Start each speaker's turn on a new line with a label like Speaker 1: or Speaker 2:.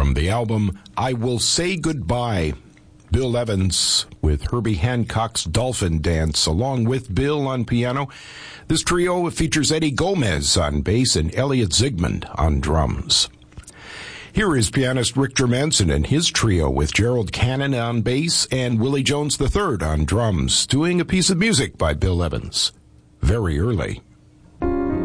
Speaker 1: from the album I Will Say Goodbye. Bill Evans with Herbie Hancock's Dolphin Dance, along with Bill on piano. This trio features Eddie Gomez on bass and Elliot Zygmunt on drums. Here is pianist Rick Germanson and his trio with Gerald Cannon on bass and Willie Jones III on drums, doing a piece of music by Bill Evans, Very Early.